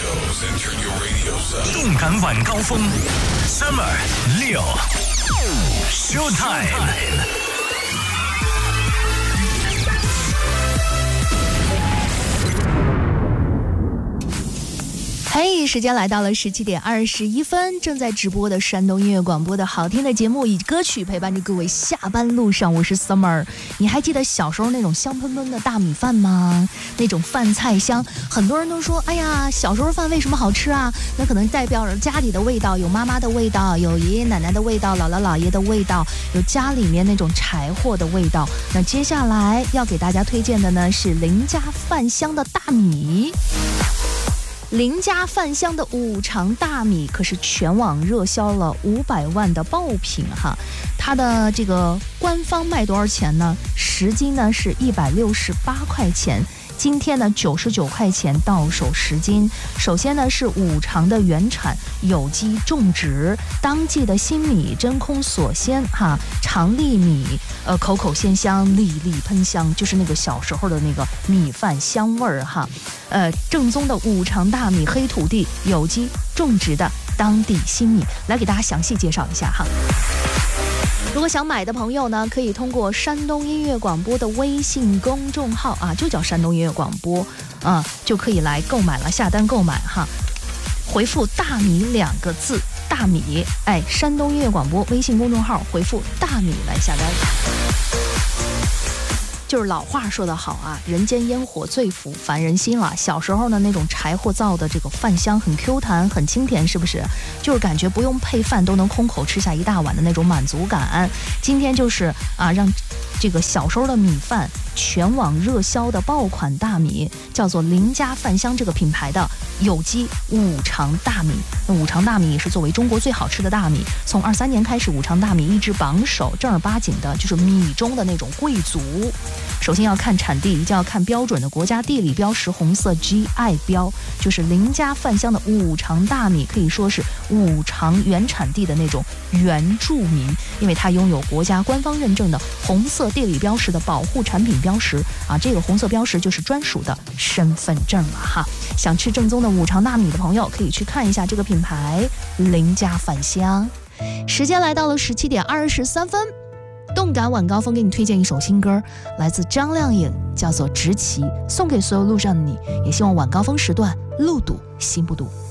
动感晚高峰 Summer 6 Showtime。 嘿，时间来到了17点21分，正在直播的山东音乐广播的好听的节目，以歌曲陪伴着各位下班路上。我是 Summer。你还记得小时候那种香喷喷的大米饭吗？那种饭菜香，很多人都说，哎呀，小时候饭为什么好吃啊？那可能代表着家里的味道，有妈妈的味道，有爷爷奶奶的味道，姥姥姥爷的味道，有家里面那种柴火的味道。那接下来要给大家推荐的呢是林家饭香的大米。林家饭香的五常大米可是全网热销了500万的爆品哈，它的这个官方卖多少钱呢？10斤呢是168块钱。今天呢99块钱到手10斤。首先呢是五常的原产有机种植，当季的新米真空锁鲜哈，长粒米口口鲜香，粒粒喷香，就是那个小时候的那个米饭香味儿哈。正宗的五常大米，黑土地有机种植的当地新米，来给大家详细介绍一下哈。如果想买的朋友呢，可以通过山东音乐广播的微信公众号啊，就叫山东音乐广播啊，就可以来购买了，下单购买哈。回复大米2个字，大米，山东音乐广播微信公众号回复大米来下单。就是老话说得好啊，人间烟火最抚凡人心了。小时候呢，那种柴火灶的这个饭香很 Q 弹，很清甜，是不是？就是感觉不用配饭都能空口吃下一大碗的那种满足感。今天就是啊，让这个小时候的米饭全网热销的爆款大米，叫做林家饭香这个品牌的有机五常大米。那五常大米也是作为中国最好吃的大米，从23年开始，五常大米一直榜首，正儿八经的就是米中的那种贵族。首先要看产地，一定要看标准的国家地理标识红色 GI 标，就是林家饭香的五常大米，可以说是五常原产地的那种原住民，因为它拥有国家官方认证的红色地理标识的保护产品标识啊，这个红色标识就是专属的身份证了哈。想吃正宗的五常大米的朋友，可以去看一下这个品牌林家饭香。时间来到了17点23分。动感晚高峰给你推荐一首新歌，来自张靓颖，叫做《执旗》，送给所有路上的你，也希望晚高峰时段路堵心不堵。